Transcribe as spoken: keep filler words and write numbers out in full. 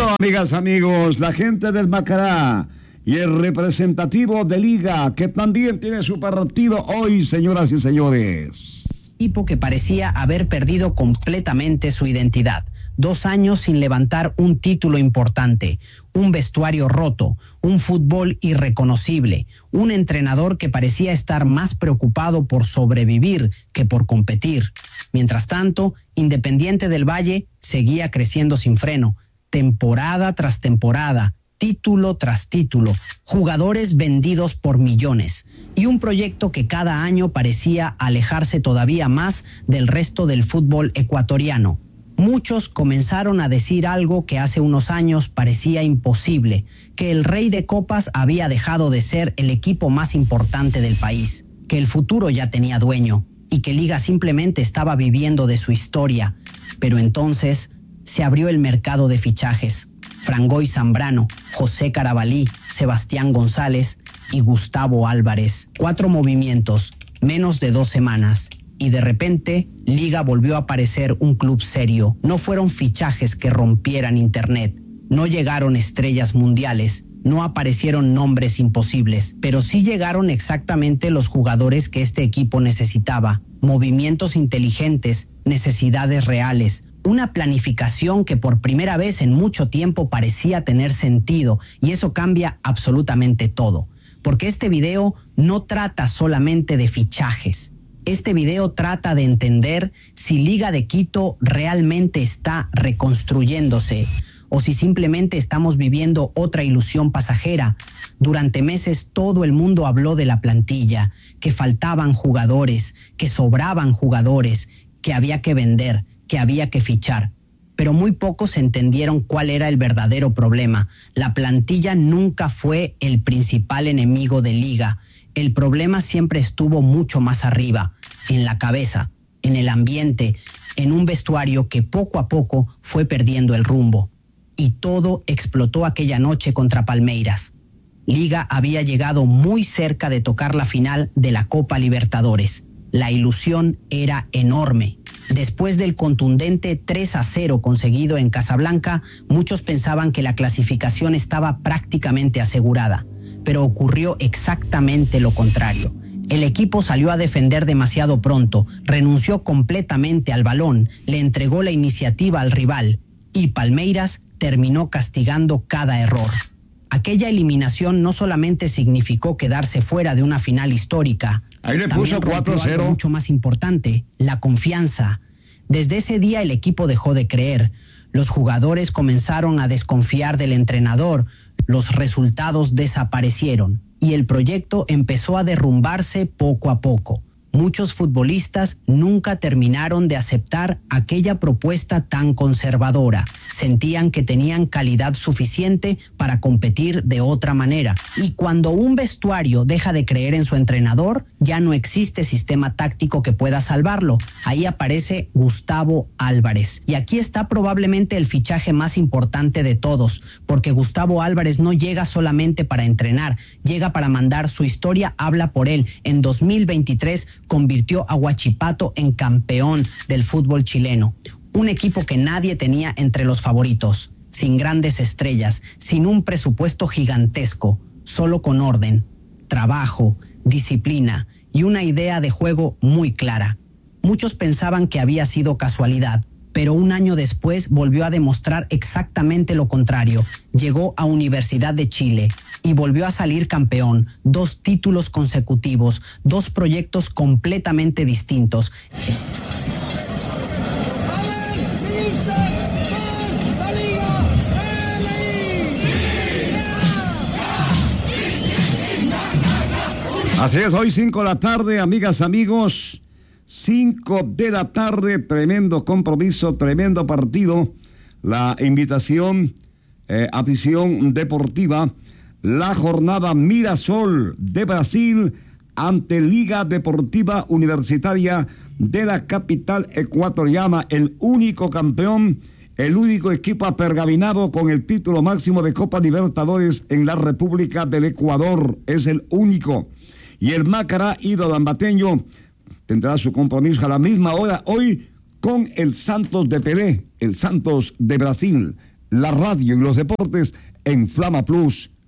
Bueno, amigas, amigos, la gente del Macará y el representativo de Liga, que también tiene su partido hoy, señoras y señores. Equipo que parecía haber perdido completamente su identidad. Dos años sin levantar un título importante, un vestuario roto, un fútbol irreconocible, un entrenador que parecía estar más preocupado por sobrevivir que por competir. Mientras tanto, Independiente del Valle seguía creciendo sin freno, temporada tras temporada, título tras título, jugadores vendidos por millones y un proyecto que cada año parecía alejarse todavía más del resto del fútbol ecuatoriano. Muchos comenzaron a decir algo que hace unos años parecía imposible, que el Rey de Copas había dejado de ser el equipo más importante del país, que el futuro ya tenía dueño y que Liga simplemente estaba viviendo de su historia. Pero entonces se abrió el mercado de fichajes. Frangoy Zambrano, José Carabalí, Sebastián González y Gustavo Álvarez. Cuatro movimientos, menos de dos semanas. Y de repente, Liga volvió a parecer un club serio. No fueron fichajes que rompieran internet. No llegaron estrellas mundiales. No aparecieron nombres imposibles. Pero sí llegaron exactamente los jugadores que este equipo necesitaba. Movimientos inteligentes, necesidades reales. Una planificación que por primera vez en mucho tiempo parecía tener sentido. Y eso cambia absolutamente todo. Porque este video no trata solamente de fichajes. Este video trata de entender si Liga de Quito realmente está reconstruyéndose o si simplemente estamos viviendo otra ilusión pasajera. Durante meses todo el mundo habló de la plantilla, que faltaban jugadores, que sobraban jugadores, que había que vender, que había que fichar. Pero muy pocos entendieron cuál era el verdadero problema. La plantilla nunca fue el principal enemigo de Liga. El problema siempre estuvo mucho más arriba, en la cabeza, en el ambiente, en un vestuario que poco a poco fue perdiendo el rumbo. Y todo explotó aquella noche contra Palmeiras. Liga había llegado muy cerca de tocar la final de la Copa Libertadores. La ilusión era enorme. Después del contundente tres a cero conseguido en Casablanca, muchos pensaban que la clasificación estaba prácticamente asegurada. Pero ocurrió exactamente lo contrario. El equipo salió a defender demasiado pronto, renunció completamente al balón, le entregó la iniciativa al rival y Palmeiras terminó castigando cada error. Aquella eliminación no solamente significó quedarse fuera de una final histórica, ahí le puso cuatro a cero. Algo mucho más importante, la confianza. Desde ese día el equipo dejó de creer. Los jugadores comenzaron a desconfiar del entrenador. Los resultados desaparecieron y el proyecto empezó a derrumbarse poco a poco. Muchos futbolistas nunca terminaron de aceptar aquella propuesta tan conservadora. Sentían que tenían calidad suficiente para competir de otra manera. Y cuando un vestuario deja de creer en su entrenador, ya no existe sistema táctico que pueda salvarlo. Ahí aparece Gustavo Álvarez. Y aquí está probablemente el fichaje más importante de todos, porque Gustavo Álvarez no llega solamente para entrenar, llega para mandar. Su historia habla por él. En dos mil veintitrés convirtió a Huachipato en campeón del fútbol chileno. Un equipo que nadie tenía entre los favoritos, sin grandes estrellas, sin un presupuesto gigantesco, solo con orden, trabajo, disciplina y una idea de juego muy clara. Muchos pensaban que había sido casualidad, pero un año después volvió a demostrar exactamente lo contrario. Llegó a Universidad de Chile y volvió a salir campeón. Dos títulos consecutivos, dos proyectos completamente distintos. Así es, hoy cinco de la tarde, amigas, amigos, cinco de la tarde, tremendo compromiso, tremendo partido. La invitación eh, a Visión Deportiva, la jornada Mirasol de Brasil ante Liga Deportiva Universitaria de la capital ecuatoriana, el único campeón, el único equipo apergaminado con el título máximo de Copa Libertadores en la República del Ecuador, es el único. Y el Macará, ídolo ambateño, tendrá su compromiso a la misma hora hoy con el Santos de Pelé, el Santos de Brasil. la radio y los deportes en Flama Plus